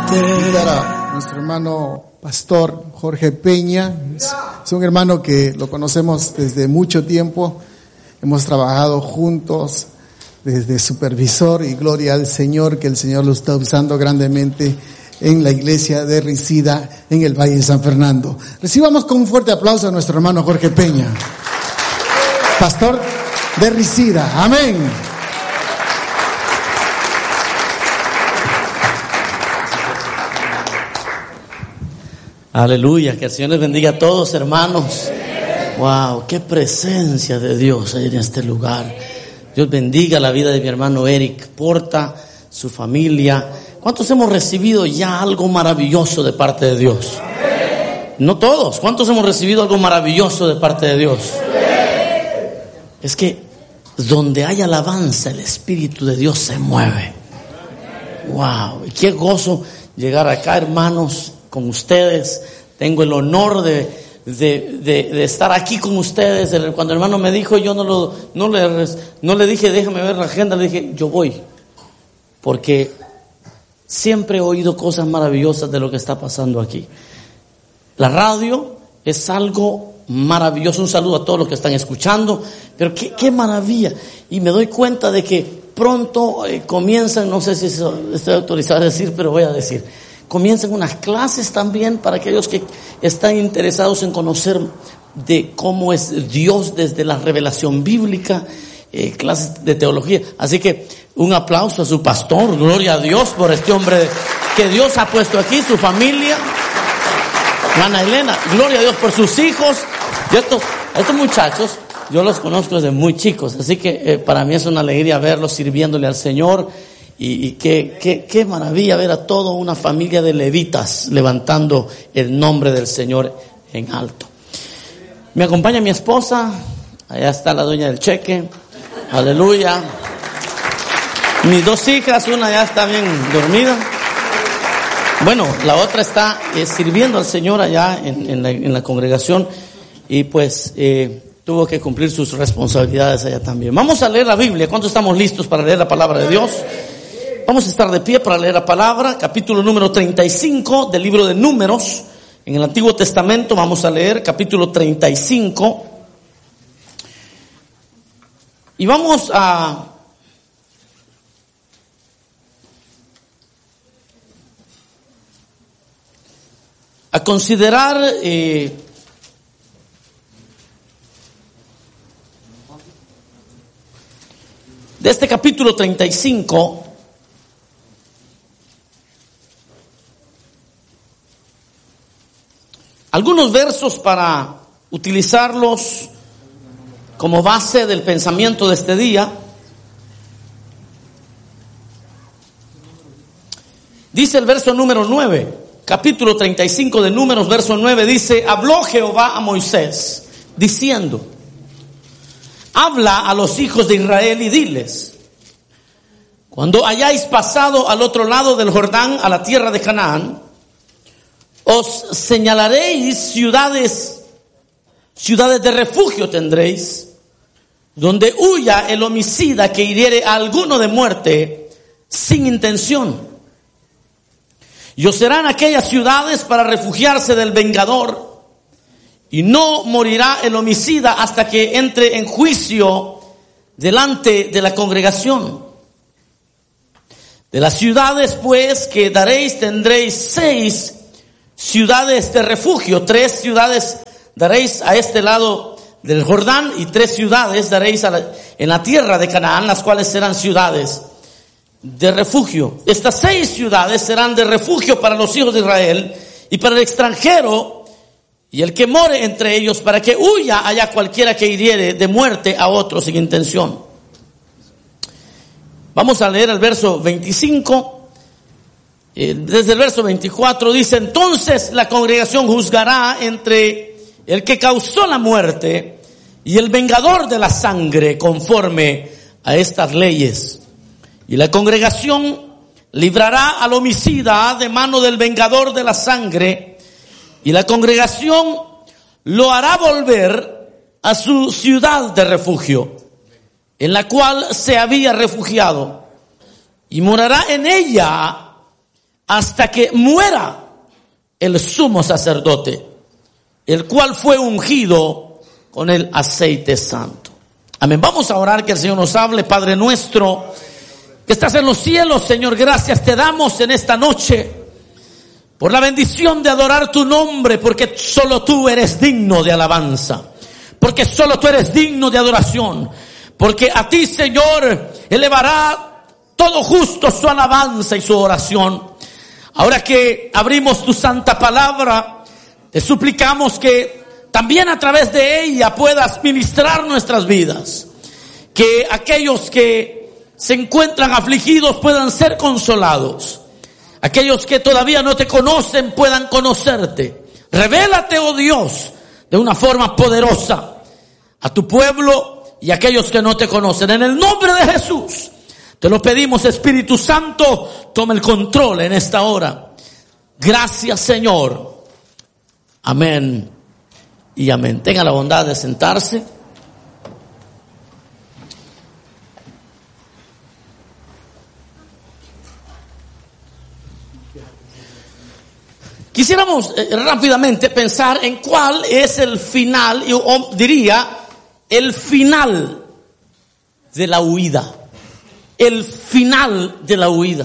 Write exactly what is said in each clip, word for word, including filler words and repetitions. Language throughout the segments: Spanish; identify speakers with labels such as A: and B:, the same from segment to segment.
A: a nuestro hermano pastor Jorge Peña. Es un hermano que lo conocemos desde mucho tiempo. Hemos trabajado juntos desde supervisor, y gloria al Señor que el Señor lo está usando grandemente en la iglesia de Risida en el Valle de San Fernando. Recibamos con un fuerte aplauso a nuestro hermano Jorge Peña, pastor de Risida. Amén.
B: Aleluya, que el Señor les bendiga a todos, hermanos. Wow, qué presencia de Dios hay en este lugar. Dios bendiga la vida de mi hermano Eric Porta, su familia. ¿Cuántos hemos recibido ya algo maravilloso de parte de Dios? No todos. ¿Cuántos hemos recibido algo maravilloso de parte de Dios? Es que donde hay alabanza, el Espíritu de Dios se mueve. Wow, y qué gozo llegar acá, hermanos, con ustedes. Tengo el honor de, de, de, de estar aquí con ustedes. Cuando el hermano me dijo, yo no, lo, no, le, no le dije, déjame ver la agenda, le dije, yo voy. Porque siempre he oído cosas maravillosas de lo que está pasando aquí. La radio es algo maravilloso. Un saludo a todos los que están escuchando. Pero qué, qué maravilla. Y me doy cuenta de que pronto eh, comienzan, no sé si eso estoy autorizado a decir, pero voy a decir, comienzan unas clases también para aquellos que están interesados en conocer de cómo es Dios desde la revelación bíblica, eh, clases de teología. Así que un aplauso a su pastor, gloria a Dios por este hombre que Dios ha puesto aquí, su familia, Ana Elena, gloria a Dios por sus hijos. Y estos, estos muchachos, yo los conozco desde muy chicos, así que eh, para mí es una alegría verlos sirviéndole al Señor. Y, y qué, qué, qué maravilla ver a toda una familia de levitas levantando el nombre del Señor en alto. Me acompaña mi esposa, allá está la dueña del cheque, aleluya. Mis dos hijas, una ya está bien dormida. Bueno, la otra está eh, sirviendo al Señor allá en, en, la, en la congregación y pues eh, tuvo que cumplir sus responsabilidades allá también. Vamos a leer la Biblia. ¿Cuántos estamos listos para leer la palabra de Dios? Vamos a estar de pie para leer la palabra, capítulo número treinta y cinco del libro de Números. En el Antiguo Testamento vamos a leer capítulo treinta y cinco. Y vamos a a considerar eh, de este capítulo treinta y cinco algunos versos para utilizarlos como base del pensamiento de este día. Dice el verso número nueve, capítulo treinta y cinco de Números, verso nueve, dice: habló Jehová a Moisés, diciendo: habla a los hijos de Israel y diles: cuando hayáis pasado al otro lado del Jordán, a la tierra de Canaán, os señalaréis ciudades, ciudades de refugio tendréis, donde huya el homicida que hiriere a alguno de muerte sin intención. Y os serán aquellas ciudades para refugiarse del vengador, y no morirá el homicida hasta que entre en juicio delante de la congregación. De las ciudades pues que daréis tendréis seis ciudades de refugio. Tres ciudades daréis a este lado del Jordán y tres ciudades daréis a la, en la tierra de Canaán, las cuales serán ciudades de refugio. Estas seis ciudades serán de refugio para los hijos de Israel y para el extranjero y el que more entre ellos, para que huya allá cualquiera que hiriere de muerte a otro sin intención. Vamos a leer el verso veinticinco. Desde el verso veinticuatro dice: entonces la congregación juzgará entre el que causó la muerte y el vengador de la sangre conforme a estas leyes. Y la congregación librará al homicida de mano del vengador de la sangre, y la congregación lo hará volver a su ciudad de refugio, en la cual se había refugiado, y morará en ella hasta que muera el sumo sacerdote, el cual fue ungido con el aceite santo. Amén. Vamos a orar, que el Señor nos hable. Padre nuestro que estás en los cielos, Señor, gracias te damos en esta noche por la bendición de adorar tu nombre, porque solo tú eres digno de alabanza, porque solo tú eres digno de adoración, porque a ti, Señor, elevará todo justo su alabanza y su oración. Ahora que abrimos tu santa palabra, te suplicamos que también a través de ella puedas ministrar nuestras vidas, que aquellos que se encuentran afligidos puedan ser consolados, aquellos que todavía no te conocen puedan conocerte. Revélate, oh Dios, de una forma poderosa a tu pueblo y a aquellos que no te conocen. En el nombre de Jesús te lo pedimos, Espíritu Santo, toma el control en esta hora. Gracias, Señor. Amén y amén. Tenga la bondad de sentarse. Quisiéramos eh, rápidamente pensar en cuál es el final, o diría, el final de la huida. El final de la huida.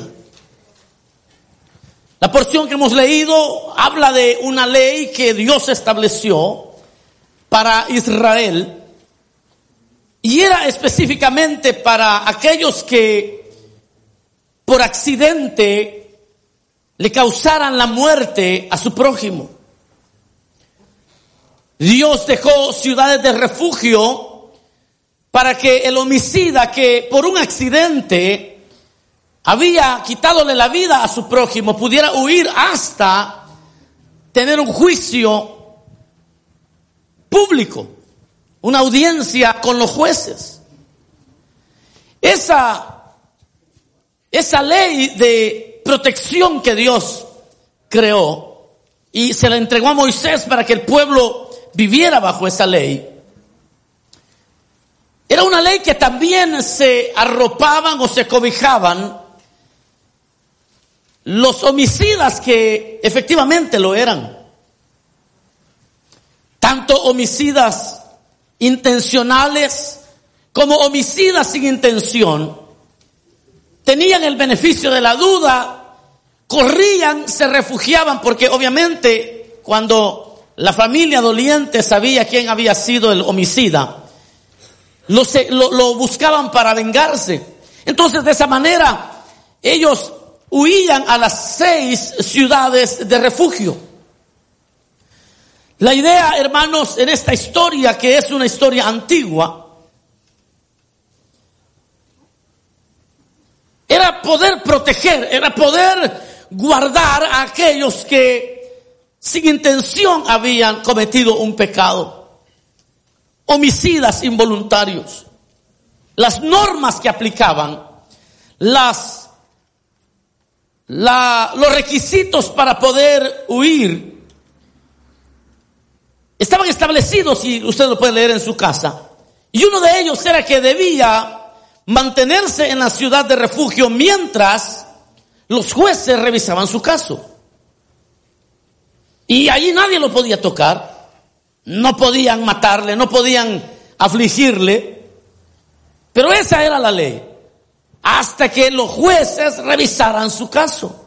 B: La porción que hemos leído habla de una ley que Dios estableció para Israel, y era específicamente para aquellos que por accidente le causaran la muerte a su prójimo. Dios dejó ciudades de refugio para que el homicida que por un accidente había quitadole la vida a su prójimo pudiera huir hasta tener un juicio público, una audiencia con los jueces. Esa, esa ley de protección que Dios creó y se la entregó a Moisés para que el pueblo viviera bajo esa ley, era una ley que también se arropaban o se cobijaban los homicidas que efectivamente lo eran, tanto homicidas intencionales como homicidas sin intención. Tenían el beneficio de la duda, corrían, se refugiaban, porque obviamente cuando la familia doliente sabía quién había sido el homicida, lo, lo, lo buscaban para vengarse. Entonces, de esa manera, ellos huían a las seis ciudades de refugio. La idea, hermanos, en esta historia, que es una historia antigua, era poder proteger, era poder guardar a aquellos que sin intención habían cometido un pecado. Homicidas involuntarios. Las normas que aplicaban, las, la, los requisitos para poder huir, estaban establecidos, y usted lo puede leer en su casa. Y uno de ellos era que debía mantenerse en la ciudad de refugio mientras los jueces revisaban su caso. Y allí nadie lo podía tocar, no podían matarle, no podían afligirle, pero esa era la ley, hasta que los jueces revisaran su caso.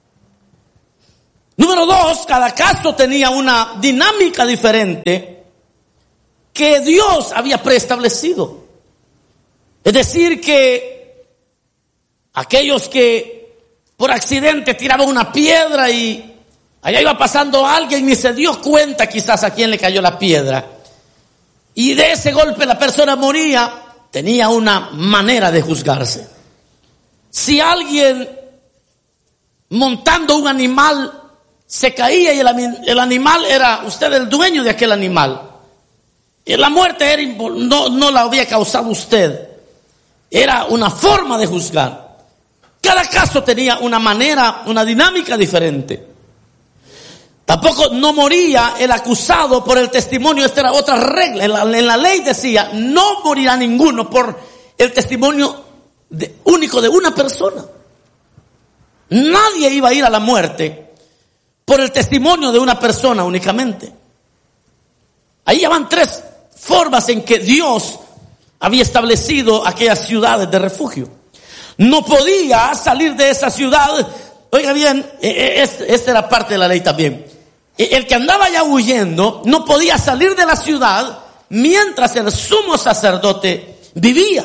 B: Número dos, cada caso tenía una dinámica diferente que Dios había preestablecido. Es decir, que aquellos que por accidente tiraban una piedra y allá iba pasando alguien y se dio cuenta quizás a quién le cayó la piedra, y de ese golpe la persona moría, tenía una manera de juzgarse. Si alguien montando un animal se caía y el, el animal era usted el dueño de aquel animal, y la muerte era, no, no la había causado usted, era una forma de juzgar. Cada caso tenía una manera, una dinámica diferente. Tampoco no moría el acusado por el testimonio. Esta era otra regla. En la, en la ley decía, no morirá ninguno por el testimonio de, único de una persona. Nadie iba a ir a la muerte por el testimonio de una persona únicamente. Ahí ya van tres formas en que Dios había establecido aquellas ciudades de refugio. No podía salir de esa ciudad. Oiga bien, esta era parte de la ley también. El que andaba ya huyendo no podía salir de la ciudad mientras el sumo sacerdote vivía.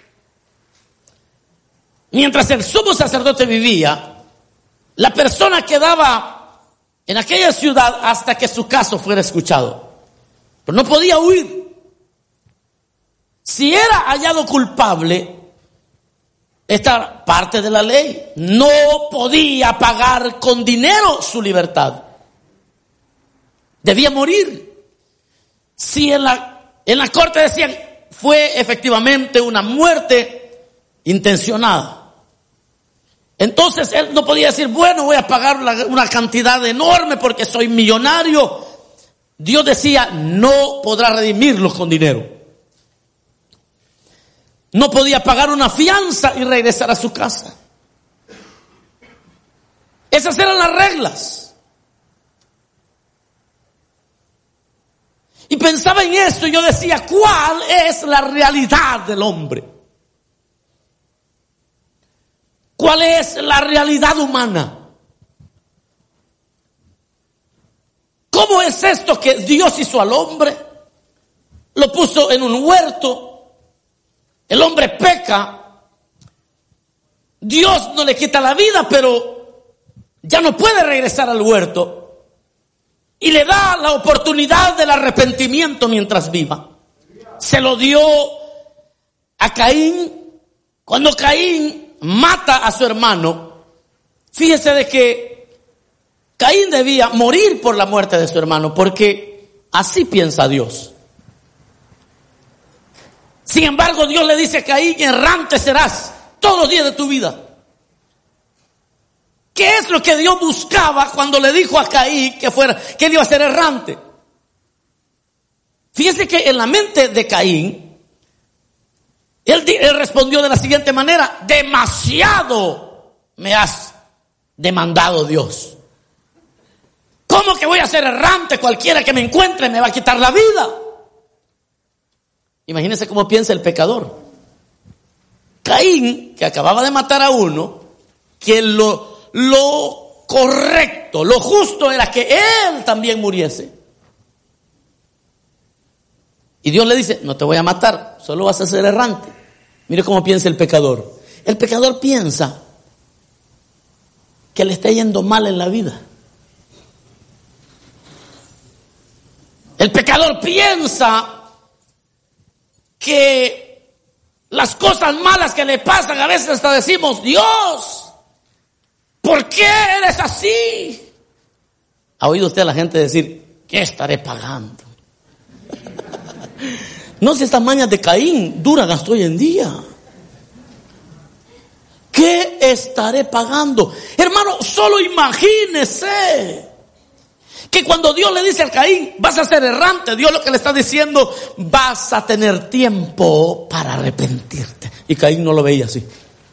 B: Mientras el sumo sacerdote vivía, la persona quedaba en aquella ciudad hasta que su caso fuera escuchado. Pero no podía huir. Si era hallado culpable, esta parte de la ley, no podía pagar con dinero su libertad. Debía morir. Si en la, en la corte decían, fue efectivamente una muerte intencionada. Entonces él no podía decir, bueno, voy a pagar una cantidad enorme porque soy millonario. Dios decía, no podrá redimirlos con dinero. No podía pagar una fianza y regresar a su casa. Esas eran las reglas. Y pensaba en esto y yo decía, ¿cuál es la realidad del hombre? ¿Cuál es la realidad humana? ¿Cómo es esto que Dios hizo al hombre? Lo puso en un huerto. El hombre peca. Dios no le quita la vida, pero ya no puede regresar al huerto. Y le da la oportunidad del arrepentimiento mientras viva. Se lo dio a Caín. Cuando Caín mata a su hermano, fíjese de que Caín debía morir por la muerte de su hermano, porque así piensa Dios. Sin embargo, Dios le dice a Caín, errante serás todos los días de tu vida. ¿Qué es lo que Dios buscaba cuando le dijo a Caín que fuera, que él iba a ser errante? Fíjese que en la mente de Caín, él, él respondió de la siguiente manera: demasiado me has demandado, Dios. ¿Cómo que voy a ser errante? Cualquiera que me encuentre me va a quitar la vida. Imagínense cómo piensa el pecador. Caín, que acababa de matar a uno, que lo, lo correcto, lo justo era que él también muriese. Y Dios le dice, no te voy a matar, solo vas a ser errante. Mire cómo piensa el pecador. El pecador piensa que le está yendo mal en la vida. El pecador piensa que las cosas malas que le pasan, a veces hasta decimos, Dios, ¿por qué eres así? ¿Ha oído usted a la gente decir, qué estaré pagando? No sé, estas mañas de Caín duran hasta hoy en día. ¿Qué estaré pagando? Hermano, solo imagínese que cuando Dios le dice al Caín, vas a ser errante, Dios lo que le está diciendo, vas a tener tiempo para arrepentirte. Y Caín no lo veía así.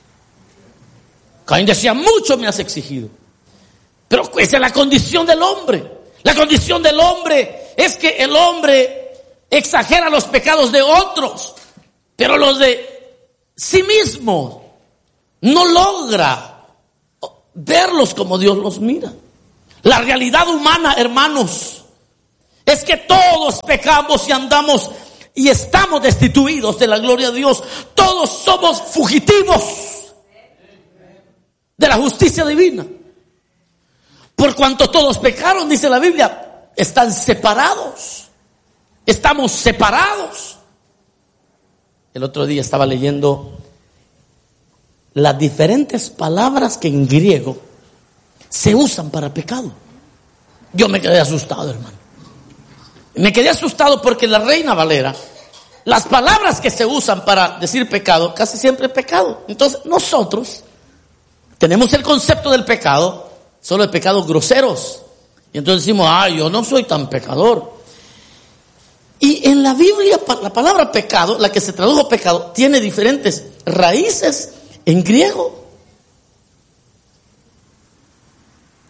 B: Caín decía, mucho me has exigido. Pero esa es la condición del hombre. La condición del hombre es que el hombre exagera los pecados de otros, pero los de sí mismo no logra verlos como Dios los mira. La realidad humana, hermanos, es que todos pecamos y andamos y estamos destituidos de la gloria de Dios. Todos somos fugitivos de la justicia divina. Por cuanto todos pecaron, dice la Biblia, están separados. Estamos separados. El otro día estaba leyendo las diferentes palabras que en griego se usan para pecado. Yo me quedé asustado, hermano. Me quedé asustado porque la Reina Valera, las palabras que se usan para decir pecado, casi siempre es pecado. Entonces nosotros tenemos el concepto del pecado, solo de pecados groseros. Y entonces decimos, ay, yo no soy tan pecador. Y en la Biblia, la palabra pecado, la que se tradujo pecado, tiene diferentes raíces en griego.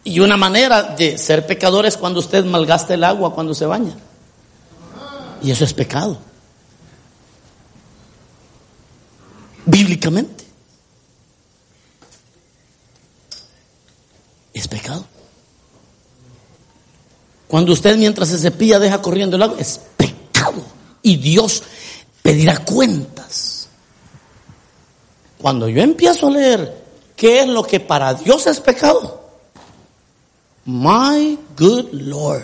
B: Y una manera de ser pecador es cuando usted malgasta el agua cuando se baña. Y eso es pecado. Bíblicamente. Es pecado. Cuando usted mientras se cepilla deja corriendo el agua, es pecado. Y Dios pedirá cuentas. Cuando yo empiezo a leer qué es lo que para Dios es pecado, my good Lord,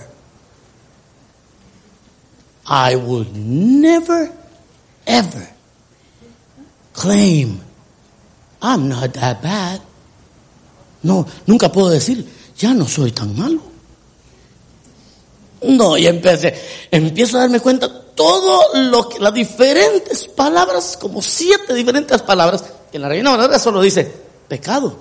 B: I would never, ever claim I'm not that bad. No, nunca puedo decir, ya no soy tan malo. No, y empecé, empiezo a darme cuenta todo lo que, las diferentes palabras, como siete diferentes palabras, que en la Reina Valera solo dice pecado.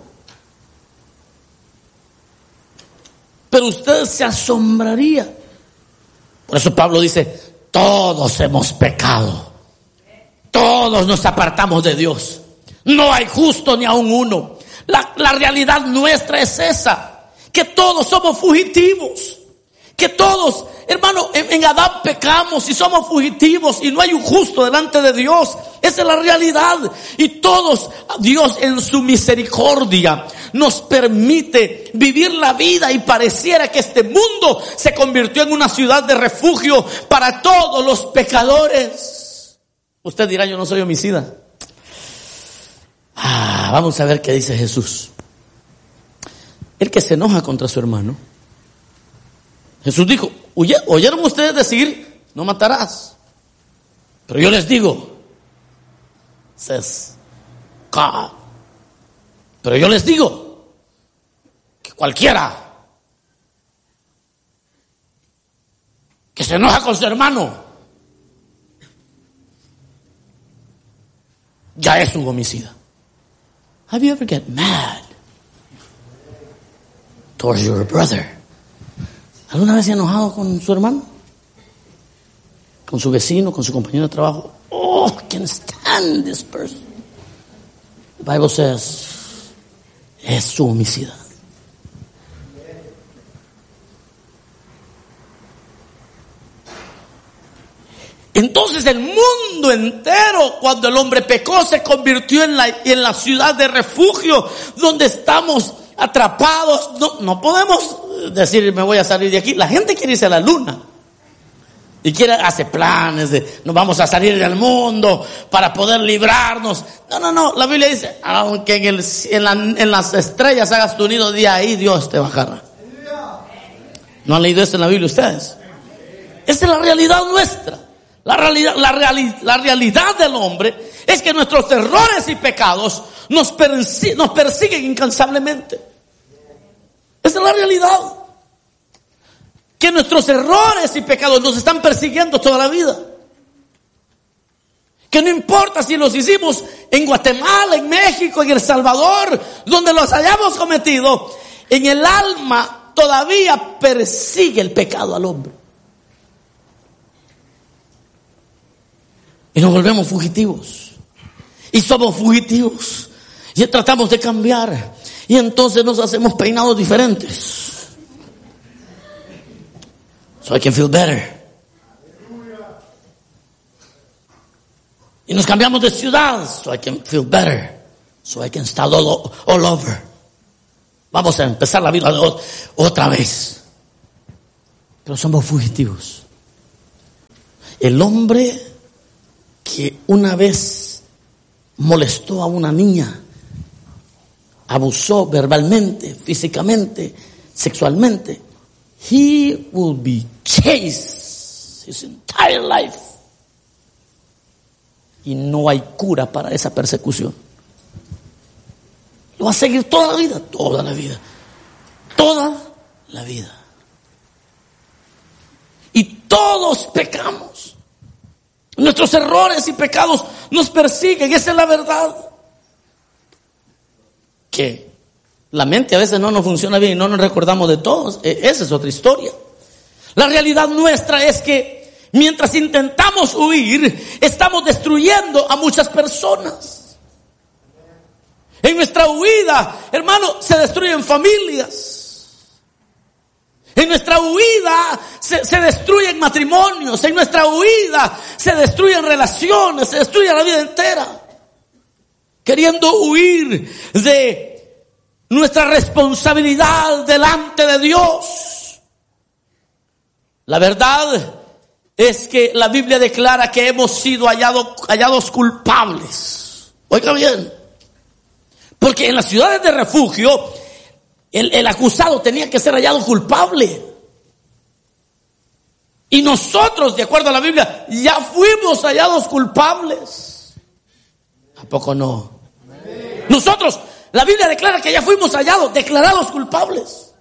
B: Pero usted se asombraría. Por eso Pablo dice, todos hemos pecado. Todos nos apartamos de Dios. No hay justo ni aun uno. La, la realidad nuestra es esa, que todos somos fugitivos. Que todos, hermano, en, en Adán pecamos y somos fugitivos y no hay un justo delante de Dios. Esa es la realidad. Y todos, Dios en su misericordia nos permite vivir la vida y pareciera que este mundo se convirtió en una ciudad de refugio para todos los pecadores. Usted dirá, yo no soy homicida. Ah, vamos a ver qué dice Jesús. El que se enoja contra su hermano. Jesús dijo, ¿oyeron ustedes decir, no matarás? Pero yo les digo, says God, pero yo les digo, que cualquiera que se enoja con su hermano, ya es un homicida. Have you ever get mad towards your brother? ¿Alguna vez se ha enojado con su hermano? ¿Con su vecino? ¿Con su compañero de trabajo? Oh, I can't stand this person. The Bible says, es su homicida. Entonces el mundo entero, cuando el hombre pecó, se convirtió en la, en la ciudad de refugio, donde estamos atrapados. No, no podemos decir, me voy a salir de aquí. La gente quiere irse a la luna y quiere, hace planes de, nos vamos a salir del mundo para poder librarnos. No, no, no, la Biblia dice, aunque en, el, en, la, en las estrellas hagas tu nido, de ahí Dios te bajará. ¿No han leído esto en la Biblia ustedes? Esa es la realidad nuestra. La realidad, la, reali, la realidad del hombre es que nuestros errores y pecados nos, persi, nos persiguen incansablemente. Esa es la realidad. Que nuestros errores y pecados nos están persiguiendo toda la vida. Que no importa si los hicimos en Guatemala, en México, en El Salvador, donde los hayamos cometido, en el alma todavía persigue el pecado al hombre. Y nos volvemos fugitivos. Y somos fugitivos. Y tratamos de cambiar. Y entonces nos hacemos peinados diferentes. So I can feel better. Y nos cambiamos de ciudad. So I can feel better. So I can start all, all over. Vamos a empezar la vida otra vez. Pero somos fugitivos. El hombre que una vez molestó a una niña, abusó verbalmente, físicamente, sexualmente, he will be chased his entire life. Y no hay cura para esa persecución. Lo va a seguir toda la vida, toda la vida, toda la vida. Y todos pecamos. Nuestros errores y pecados nos persiguen. Esa es la verdad. Que la mente a veces no nos funciona bien y no nos recordamos de todos. Esa es otra historia. La realidad nuestra es que mientras intentamos huir, estamos destruyendo a muchas personas. En nuestra huida, hermano, se destruyen familias. En nuestra huida se, se destruyen matrimonios, en nuestra huida se destruyen relaciones, se destruye la vida entera. Queriendo huir de nuestra responsabilidad delante de Dios. La verdad es que la Biblia declara que hemos sido hallado, hallados culpables. Oiga bien, porque en las ciudades de refugio el, el acusado tenía que ser hallado culpable. Y nosotros, de acuerdo a la Biblia, ya fuimos hallados culpables. ¿A poco no? Nosotros, la Biblia declara que ya fuimos hallados, declarados culpables.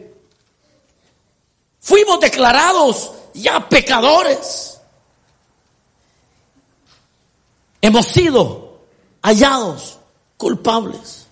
B: Fuimos declarados ya pecadores. Hemos sido hallados culpables.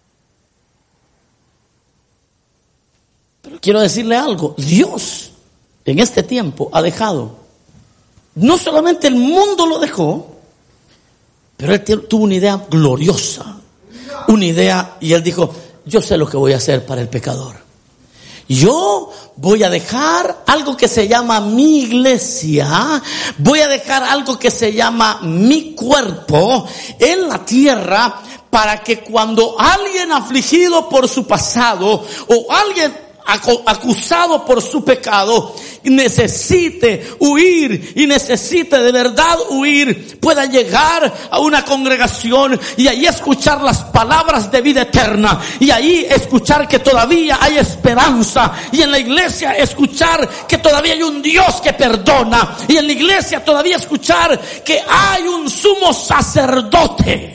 B: Pero quiero decirle algo, Dios en este tiempo ha dejado, no solamente el mundo lo dejó, pero Él tuvo una idea gloriosa. Una idea, y Él dijo, yo sé lo que voy a hacer para el pecador. Yo voy a dejar algo que se llama mi iglesia, voy a dejar algo que se llama mi cuerpo en la tierra, para que cuando alguien afligido por su pasado o alguien acusado por su pecado necesite huir y necesite de verdad huir, pueda llegar a una congregación y ahí escuchar las palabras de vida eterna, y ahí escuchar que todavía hay esperanza, y en la iglesia escuchar que todavía hay un Dios que perdona, y en la iglesia todavía escuchar que hay un sumo sacerdote.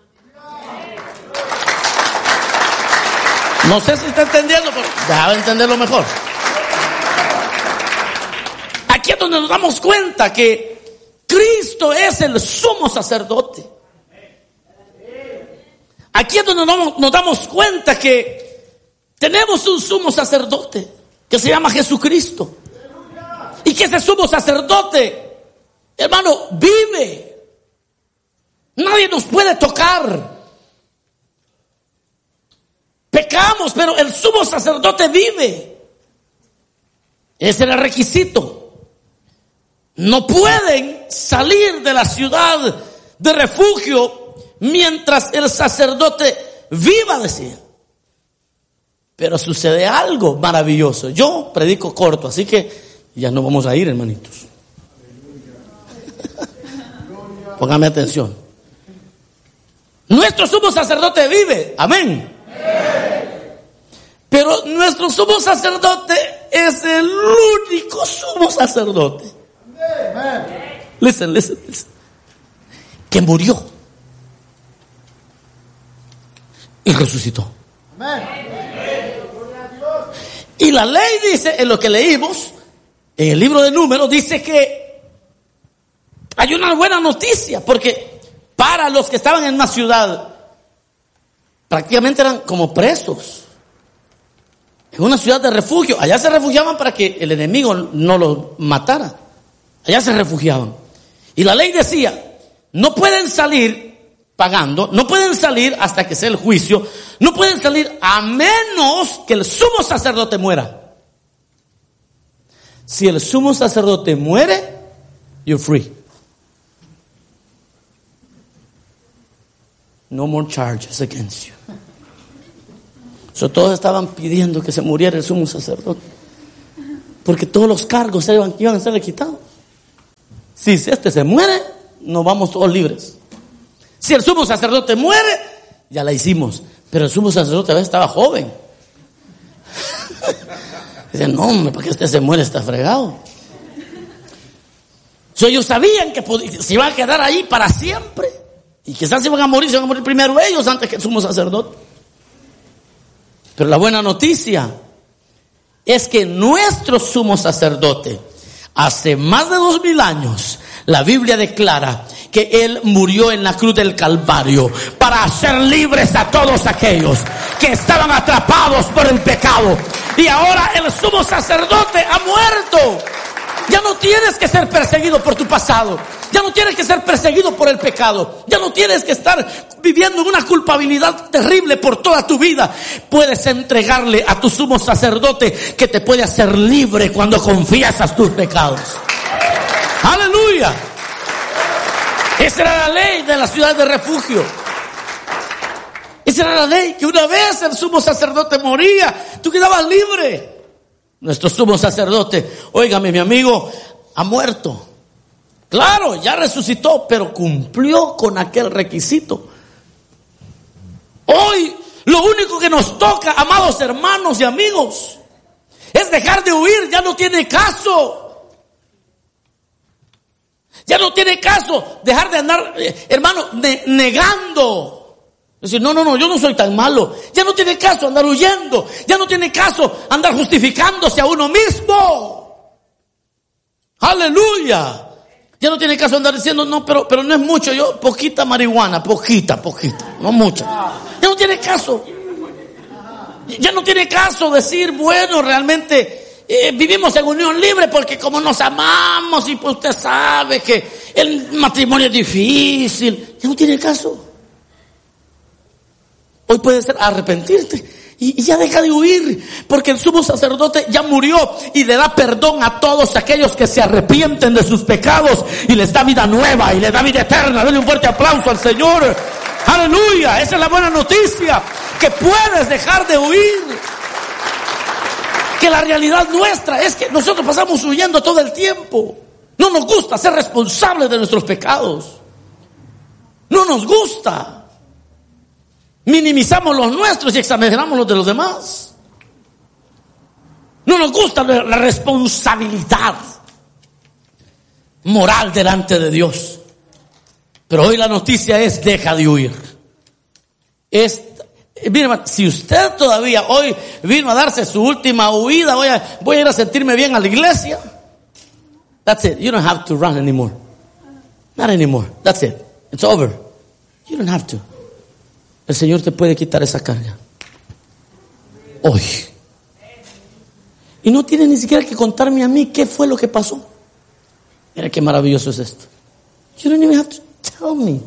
B: No sé si está entendiendo, pero déjame entenderlo mejor. Aquí es donde nos damos cuenta que Cristo es el sumo sacerdote. Aquí es donde nos damos cuenta que tenemos un sumo sacerdote que se llama Jesucristo. Y que ese sumo sacerdote, hermano, vive. Nadie nos puede tocar. Pecamos, pero el sumo sacerdote vive. Ese era el requisito. No pueden salir de la ciudad de refugio mientras el sacerdote viva, decía. Pero sucede algo maravilloso. Yo predico corto, así que ya no vamos a ir, hermanitos. Póngame atención. Nuestro sumo sacerdote vive. Amén. Pero nuestro sumo sacerdote es el único sumo sacerdote. Listen, listen, listen. Que murió y resucitó. Y la ley dice, en lo que leímos, en el libro de Números, dice que hay una buena noticia, porque para los que estaban en una ciudad, prácticamente eran como presos. En una ciudad de refugio. Allá se refugiaban para que el enemigo no los matara. Allá se refugiaban. Y la ley decía, no pueden salir pagando, no pueden salir hasta que sea el juicio, no pueden salir a menos que el sumo sacerdote muera. Si el sumo sacerdote muere, you're free. No more charges against you. So, todos estaban pidiendo que se muriera el sumo sacerdote, porque todos los cargos iban, iban a ser quitados. Si este se muere, nos vamos todos libres. Si el sumo sacerdote muere, ya la hicimos. Pero el sumo sacerdote a veces estaba joven. Dicen, no, hombre, para que este se muere está fregado. So, ellos sabían que pod- se iban a quedar ahí para siempre. Y quizás se iban a morir, se iban a morir primero ellos antes que el sumo sacerdote. Pero la buena noticia es que nuestro sumo sacerdote, hace más de dos mil años, la Biblia declara que Él murió en la cruz del Calvario para hacer libres a todos aquellos que estaban atrapados por el pecado. Y ahora el sumo sacerdote ha muerto. Ya no tienes que ser perseguido por tu pasado. Ya no tienes que ser perseguido por el pecado. Ya no tienes que estar viviendo en una culpabilidad terrible por toda tu vida. Puedes entregarle a tu sumo sacerdote que te puede hacer libre cuando confiesas tus pecados. Aleluya. Esa era la ley de la ciudad de refugio. Esa era la ley, que una vez el sumo sacerdote moría, tú quedabas libre. Nuestro sumo sacerdote, óigame mi amigo, ha muerto. Claro, ya resucitó, pero cumplió con aquel requisito. Hoy lo único que nos toca, amados hermanos y amigos, es dejar de huir. Ya no tiene caso. Ya no tiene caso dejar de andar, eh, hermano, ne- negando. Decir, no, no, no, yo no soy tan malo. Ya no tiene caso andar huyendo. Ya no tiene caso andar justificándose a uno mismo. Aleluya. Ya no tiene caso andar diciendo, no, pero, pero no es mucho. Yo, poquita marihuana, poquita, poquita, no mucha. Ya no tiene caso. Ya no tiene caso decir, bueno, realmente eh, vivimos en unión libre porque como nos amamos y pues usted sabe que el matrimonio es difícil. Ya no tiene caso. Hoy puede ser arrepentirte y, y ya deja de huir, porque el sumo sacerdote ya murió y le da perdón a todos aquellos que se arrepienten de sus pecados y les da vida nueva y les da vida eterna. Denle un fuerte aplauso al Señor. Aleluya, esa es la buena noticia, que puedes dejar de huir. Que la realidad nuestra es que nosotros pasamos huyendo todo el tiempo. No nos gusta ser responsables de nuestros pecados. No nos gusta. Minimizamos los nuestros y exageramos los de los demás. No nos gusta la responsabilidad moral delante de Dios. Pero hoy la noticia es: deja de huir. Es, mira, si usted todavía hoy vino a darse su última huida, voy a, voy a ir a sentirme bien a la iglesia. That's it. You don't have to run anymore. Not anymore. That's it. It's over. You don't have to. El Señor te puede quitar esa carga hoy. Y no tiene ni siquiera que contarme a mí qué fue lo que pasó. Mira qué maravilloso es esto. You don't even have to tell me.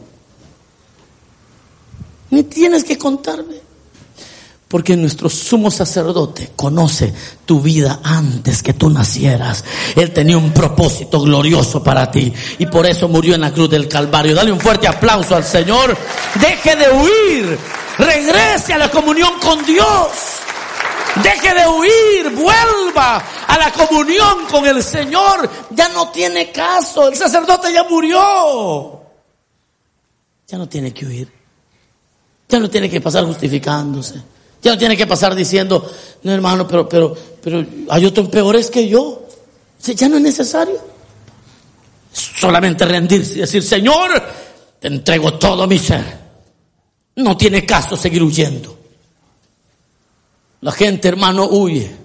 B: Ni tienes que contarme. Porque nuestro sumo sacerdote conoce tu vida antes que tú nacieras. Él tenía un propósito glorioso para ti y por eso murió en la cruz del Calvario. Dale un fuerte aplauso al Señor. Deje de huir. Regrese a la comunión con Dios. Deje de huir. Vuelva a la comunión con el Señor. Ya no tiene caso. El sacerdote ya murió. Ya no tiene que huir. Ya no tiene que pasar justificándose. Ya no tiene que pasar diciendo, no hermano, pero, pero, pero hay otros peores que yo. Ya no es necesario. Solamente rendirse y decir, Señor, te entrego todo mi ser. No tiene caso seguir huyendo. La gente, hermano, huye.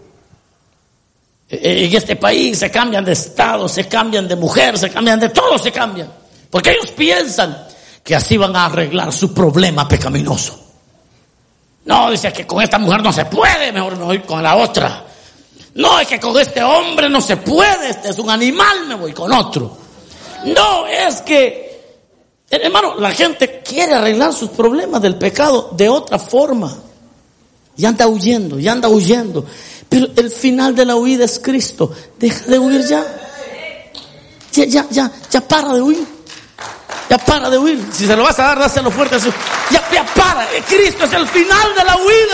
B: En este país se cambian de estado, se cambian de mujer, se cambian de todo, se cambian. Porque ellos piensan que así van a arreglar su problema pecaminoso. No, dice que con esta mujer no se puede, mejor me voy con la otra. No, es que con este hombre no se puede, este es un animal, me voy con otro. No, es que, hermano, la gente quiere arreglar sus problemas del pecado de otra forma. Y anda huyendo, y anda huyendo. Pero el final de la huida es Cristo. Deja de huir ya. Ya, ya, ya, ya para de huir. Ya para de huir. Si se lo vas a dar, dáselo fuerte. Ya, ya para. Cristo es el final de la huida.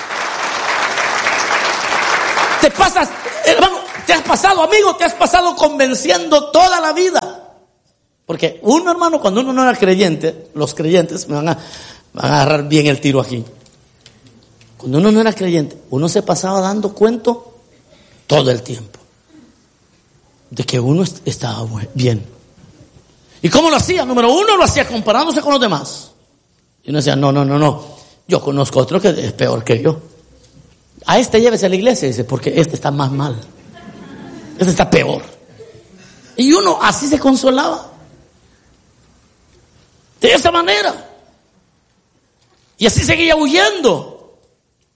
B: Te pasas, hermano, te has pasado, amigo, te has pasado convenciendo toda la vida. Porque uno, hermano, cuando uno no era creyente, los creyentes me van a, van a agarrar bien el tiro aquí. Cuando uno no era creyente, uno se pasaba dando cuento todo el tiempo de que uno estaba bien. ¿Y cómo lo hacía? Número uno, lo hacía comparándose con los demás. Y uno decía, no, no, no, no. Yo conozco otro que es peor que yo. A este llévese a la iglesia, dice, porque este está más mal. Este está peor. Y uno así se consolaba. De esa manera. Y así seguía huyendo.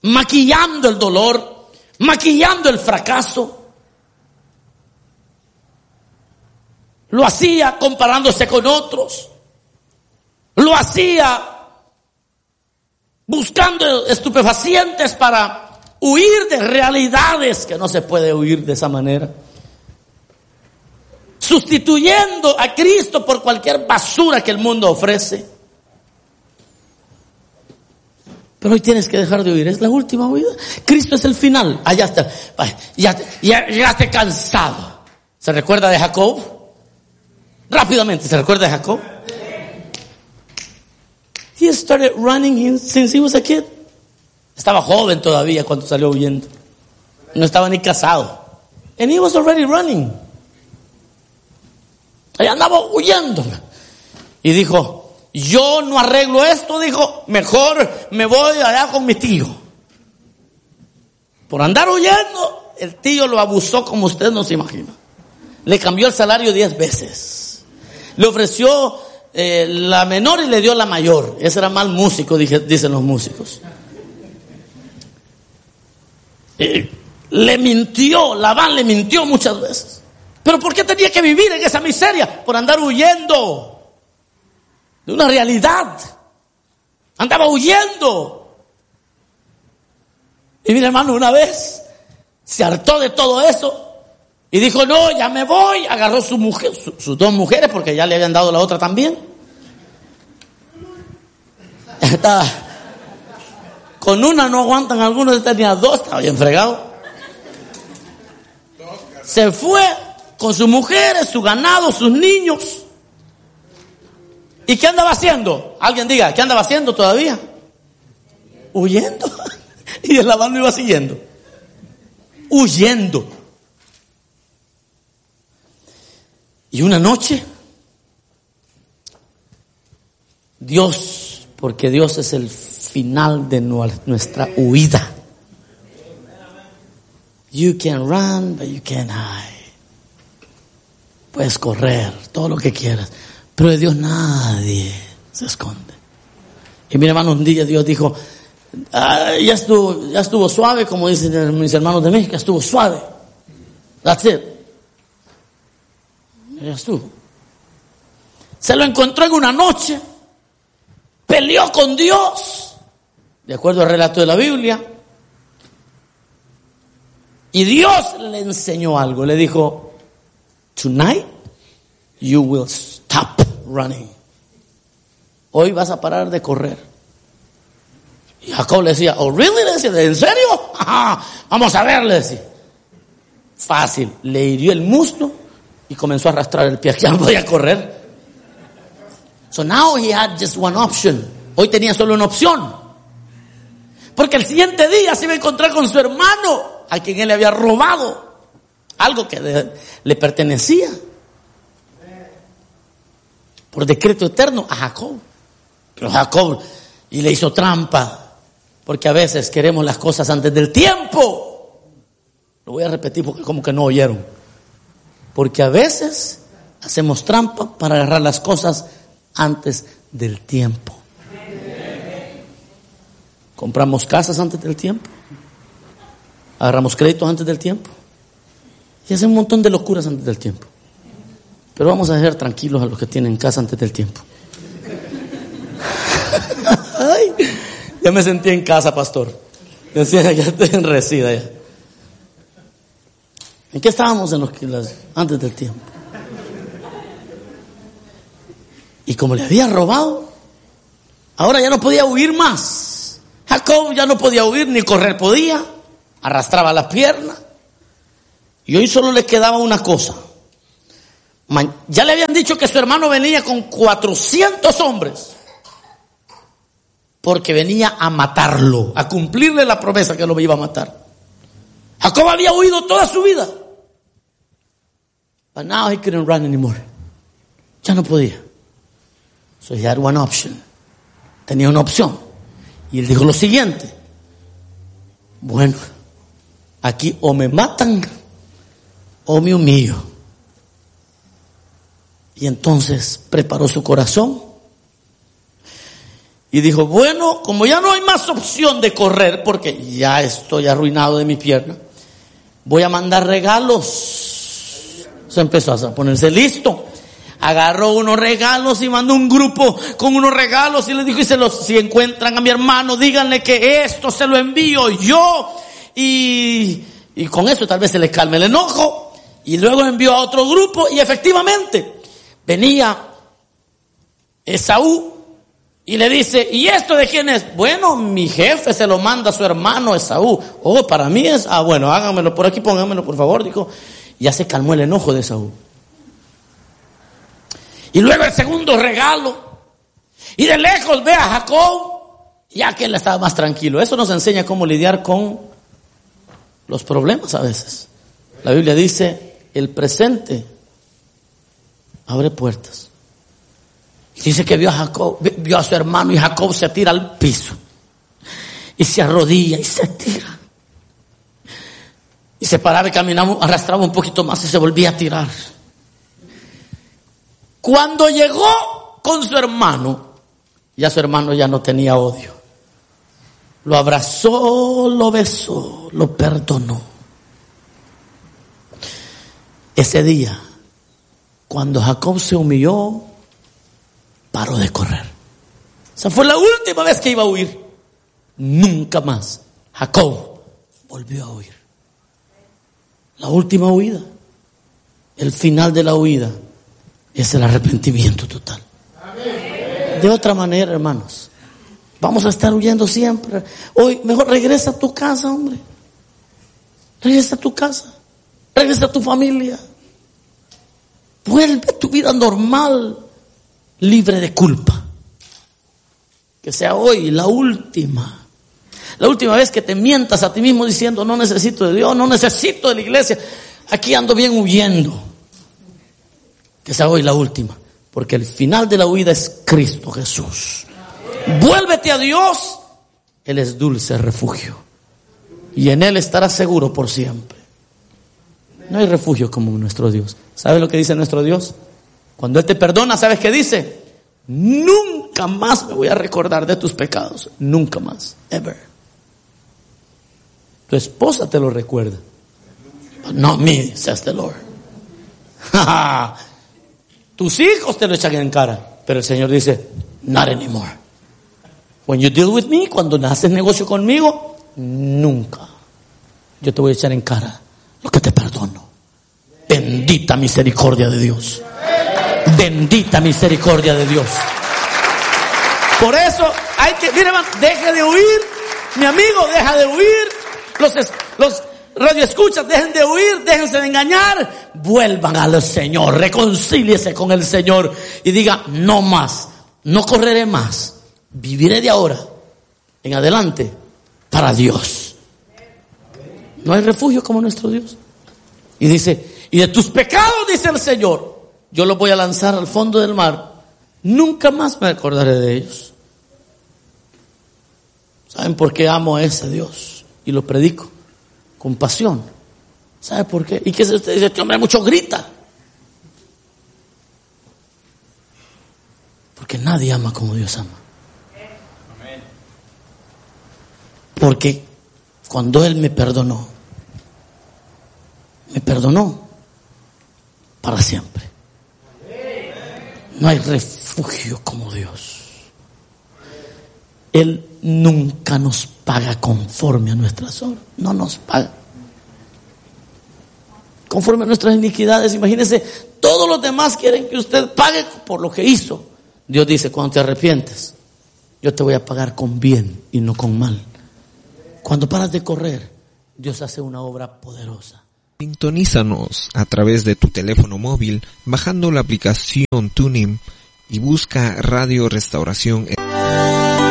B: Maquillando el dolor. Maquillando el fracaso. Lo hacía comparándose con otros. Lo hacía buscando estupefacientes para huir de realidades que no se puede huir de esa manera. Sustituyendo a Cristo por cualquier basura que el mundo ofrece. Pero hoy tienes que dejar de huir. Es la última huida. Cristo es el final. Allá está. Ya, ya llegaste cansado. ¿Se recuerda de Jacob? Rápidamente, ¿se recuerda de Jacob? He started running since he was a kid. Estaba joven todavía cuando salió huyendo. No estaba ni casado. And he was already running. Ahí andaba huyendo. Y dijo, yo no arreglo esto, dijo, mejor me voy allá con mi tío. Por andar huyendo, el tío lo abusó como usted no se imagina. Le cambió el salario diez veces. Le ofreció eh, la menor y le dio la mayor. Ese era mal músico, dije, dicen los músicos. Eh, le mintió, Labán le mintió muchas veces. Pero ¿por qué tenía que vivir en esa miseria? Por andar huyendo de una realidad. Andaba huyendo. Y mi hermano una vez se hartó de todo eso y dijo, no, ya me voy. Agarró su mujer, su, sus dos mujeres, porque ya le habían dado la otra también. Estaba, con una no aguantan algunos, tenía dos, estaba bien fregado. Se fue con sus mujeres, su ganado, sus niños. ¿Y qué andaba haciendo? Alguien diga, ¿qué andaba haciendo todavía? Huyendo. Y el Labán lo iba siguiendo. Huyendo. Y una noche, Dios, porque Dios es el final de nuestra huida. You can run, but you can't hide. Puedes correr, todo lo que quieras, pero de Dios nadie se esconde. Y mi hermano, un día Dios dijo, ah, ya estuvo, ya estuvo suave, como dicen mis hermanos de México, ya estuvo suave. That's it. Ya estuvo. Se lo encontró en una noche, peleó con Dios, de acuerdo al relato de la Biblia, y Dios le enseñó algo. Le dijo, tonight you will stop running. Hoy vas a parar de correr. Y Jacob le decía, oh really? Le decía, ¿en serio? Ajá, vamos a ver, le decía. Fácil, le hirió el muslo y comenzó a arrastrar el pie. Ya no podía correr. So now he had just one option. Hoy tenía solo una opción. Porque el siguiente día se iba a encontrar con su hermano, a quien él le había robado algo que le, le pertenecía. Por decreto eterno a Jacob. Pero Jacob, y le hizo trampa. Porque a veces queremos las cosas antes del tiempo. Lo voy a repetir porque como que no oyeron. Porque a veces hacemos trampa para agarrar las cosas antes del tiempo. Compramos casas antes del tiempo. Agarramos créditos antes del tiempo. Y hacemos un montón de locuras antes del tiempo. Pero vamos a dejar tranquilos a los que tienen casa antes del tiempo. Ay, ya me sentí en casa, pastor. Decía, ya estoy enrecida ya. ¿En qué estábamos en los que las, antes del tiempo? Y como le había robado, ahora ya no podía huir más. Jacob ya no podía huir ni correr podía, arrastraba las piernas. Y hoy solo le quedaba una cosa. Ya le habían dicho que su hermano venía con cuatrocientos hombres, porque venía a matarlo, a cumplirle la promesa que lo iba a matar. Jacob había huido toda su vida. But now he couldn't run anymore. Ya no podía. So he had one option. Tenía una opción. Y él dijo lo siguiente. Bueno, aquí o me matan o me humillo. Y entonces preparó su corazón. Y dijo, bueno, como ya no hay más opción de correr, porque ya estoy arruinado de mi pierna, voy a mandar regalos. Se empezó a ponerse listo. agarró unos regalos y mandó un grupo con unos regalos y le dijo, y se los, si encuentran a mi hermano, díganle que esto se lo envío yo, y, y con eso tal vez se le calme el enojo. Y luego envió a otro grupo y efectivamente venía Esaú y le dice, ¿y esto de quién es? Bueno, mi jefe se lo manda a su hermano Esaú. Oh, para mí es, ah bueno, háganmelo por aquí, pónganmelo por favor, dijo. Ya se calmó el enojo de Esaú. Y luego el segundo regalo, y de lejos ve a Jacob, ya que él estaba más tranquilo. Eso nos enseña cómo lidiar con los problemas a veces. La Biblia dice, el presente abre puertas. Y dice que vio a Jacob, vio a su hermano, y Jacob se tira al piso y se arrodilla y se tira y se paraba y caminaba, arrastraba un poquito más y se volvía a tirar. Cuando llegó con su hermano, ya su hermano ya no tenía odio. Lo abrazó, lo besó, lo perdonó. Ese día, cuando Jacob se humilló, paró de correr. Esa fue la última vez que iba a huir. Nunca más Jacob volvió a huir. La última huida, el final de la huida, es el arrepentimiento total. De otra manera, hermanos, vamos a estar huyendo siempre. Hoy, mejor regresa a tu casa, hombre. Regresa a tu casa. Regresa a tu familia. Vuelve a tu vida normal, libre de culpa. Que sea hoy la última. La última vez que te mientas a ti mismo diciendo, no necesito de Dios, no necesito de la iglesia. Aquí ando bien huyendo. Que sea hoy la última. Porque el final de la huida es Cristo Jesús. Vuélvete a Dios. Él es dulce refugio. Y en Él estarás seguro por siempre. No hay refugio como nuestro Dios. ¿Sabes lo que dice nuestro Dios? Cuando Él te perdona, ¿sabes qué dice? Nunca más me voy a recordar de tus pecados. Nunca más. Ever. Tu esposa te lo recuerda. But not me, says the Lord. Tus hijos te lo echan en cara. Pero el Señor dice, not anymore. When you deal with me, cuando haces negocio conmigo, nunca. Yo te voy a echar en cara lo que te perdono. Bendita misericordia de Dios. Bendita misericordia de Dios. Por eso hay que, mire, deje de huir. Mi amigo, deja de huir. Los, los radioescuchas, dejen de huir, déjense de engañar. Vuelvan al Señor, reconcíliese con el Señor y diga, no más, no correré más. Viviré de ahora en adelante para Dios. No hay refugio como nuestro Dios. Y dice, y de tus pecados, dice el Señor, yo los voy a lanzar al fondo del mar. Nunca más me acordaré de ellos. ¿Saben por qué amo a ese Dios? Y lo predico con pasión. ¿Sabe por qué? ¿Y qué se usted dice? Este hombre mucho grita. Porque nadie ama como Dios ama. Porque cuando Él me perdonó, me perdonó para siempre. No hay refugio como Dios. Él nunca nos paga conforme a nuestras obras. No nos paga conforme a nuestras iniquidades. Imagínense, todos los demás quieren que usted pague por lo que hizo. Dios dice, cuando te arrepientes, yo te voy a pagar con bien y no con mal. Cuando paras de correr, Dios hace una obra poderosa.
C: Sintonízanos a través de tu teléfono móvil bajando la aplicación TuneIn y busca Radio Restauración.